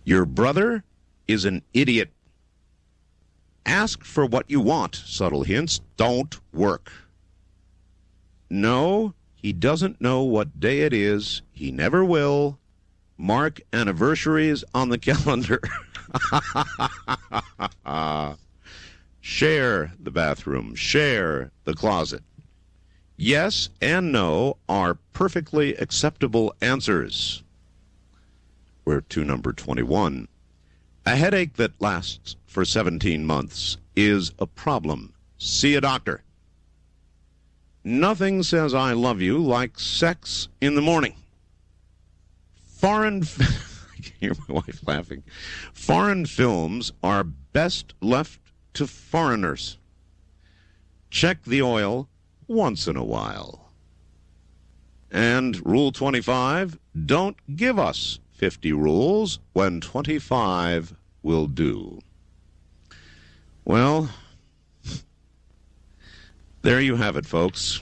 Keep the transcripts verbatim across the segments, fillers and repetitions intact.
Your brother is an idiot. Ask for what you want. Subtle hints don't work. No, he doesn't know what day it is. He never will. Mark anniversaries on the calendar. Share the bathroom. Share the closet. Yes and no are perfectly acceptable answers. We're to number twenty-one. A headache that lasts for seventeen months is a problem. See a doctor. Nothing says I love you like sex in the morning. Foreign... I can hear my wife laughing. Foreign films are best left to foreigners. Check the oil once in a while. And Rule twenty-five, don't give us fifty rules when twenty-five will do. Well, there you have it, folks.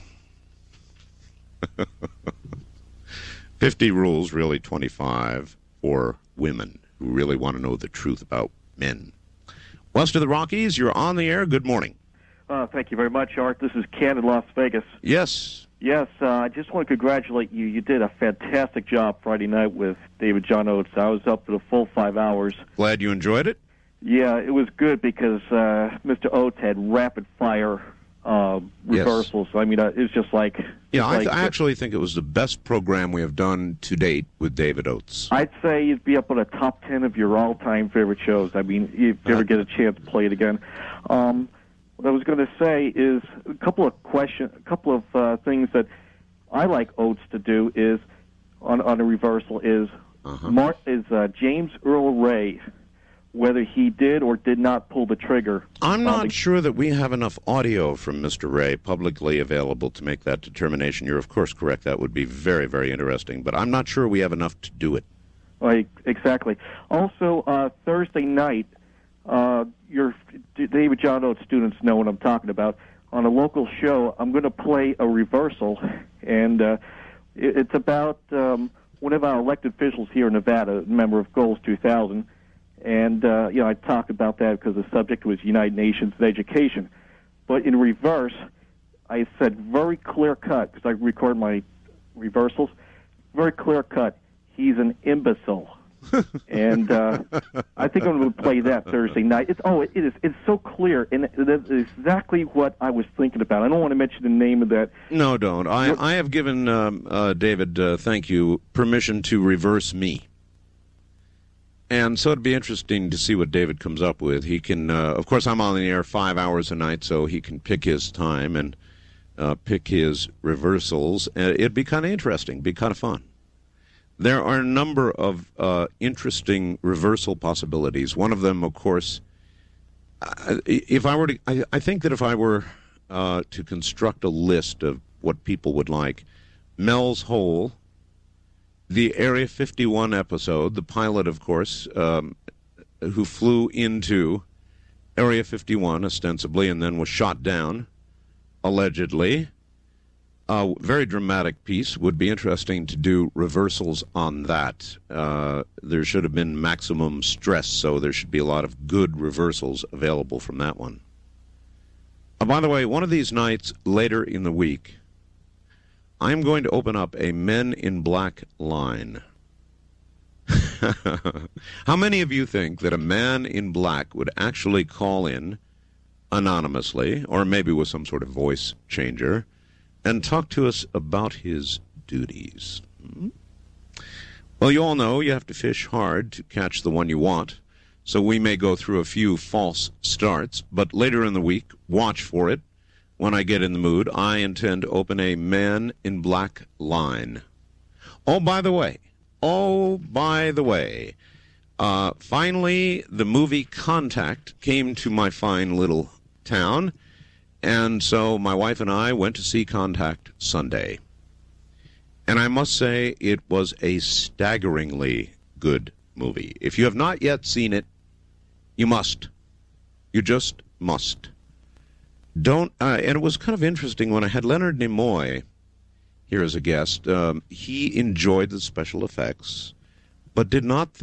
fifty rules, really twenty-five for women who really want to know the truth about men. West of the Rockies, you're on the air. Good morning. Uh, thank you very much, Art. This is Ken in Las Vegas. Yes. Yes, uh, I just want to congratulate you. You did a fantastic job Friday night with David John Oates. I was up for the full five hours. Glad you enjoyed it? Yeah, it was good because uh, Mister Oates had rapid-fire uh, reversals. Yes. I mean, uh, it was just like... Yeah, I, like, th- I actually think it was the best program we have done to date with David Oates. I'd say you'd be up on the top ten of your all-time favorite shows. I mean, if you ever get a chance to play it again. Um, what I was going to say is a couple of question, a couple of uh, things that I like Oates to do is on on a reversal is uh-huh. Mark is uh, James Earl Ray, whether he did or did not pull the trigger. I'm not the, sure that we have enough audio from Mister Ray publicly available to make that determination. You're, of course, correct. That would be very, very interesting. But I'm not sure we have enough to do it. Like, exactly. Also, uh, Thursday night, uh, your David John Oates students know what I'm talking about. On a local show, I'm going to play a reversal, and uh, it, it's about um, one of our elected officials here in Nevada, a member of Goals two thousand. And, uh, you know, I talked about that because the subject was United Nations and education. But in reverse, I said very clear-cut, because I record my reversals, very clear-cut, he's an imbecile. and uh, I think I'm going to play that Thursday night. It's, oh, it is. It's so clear, and that's exactly what I was thinking about. I don't want to mention the name of that. No, don't. I, I have given um, uh, David, uh, thank you, permission to reverse me. And so it'd be interesting to see what David comes up with. He can, uh, of course, I'm on the air five hours a night, so he can pick his time and uh, pick his reversals. Uh, it'd be kind of interesting, be kind of fun. There are a number of uh, interesting reversal possibilities. One of them, of course, uh, if I were to, I, I think that if I were uh, to construct a list of what people would like, Mel's Hole, the Area fifty-one episode, the pilot, of course, um, who flew into Area fifty-one, ostensibly, and then was shot down, allegedly. A very dramatic piece. Would be interesting to do reversals on that. Uh, there should have been maximum stress, so there should be a lot of good reversals available from that one. Uh, by the way, one of these nights later in the week, I'm going to open up a Men in Black line. How many of you think that a man in black would actually call in anonymously, or maybe with some sort of voice changer, and talk to us about his duties? Hmm? Well, you all know you have to fish hard to catch the one you want, so we may go through a few false starts, but later in the week, watch for it. When I get in the mood, I intend to open a Man in Black line. Oh, by the way, oh, by the way, uh, finally the movie Contact came to my fine little town, and so my wife and I went to see Contact Sunday. And I must say it was a staggeringly good movie. If you have not yet seen it, you must. You just must. Don't, uh, and it was kind of interesting when I had Leonard Nimoy here as a guest. Um, he enjoyed the special effects, but did not think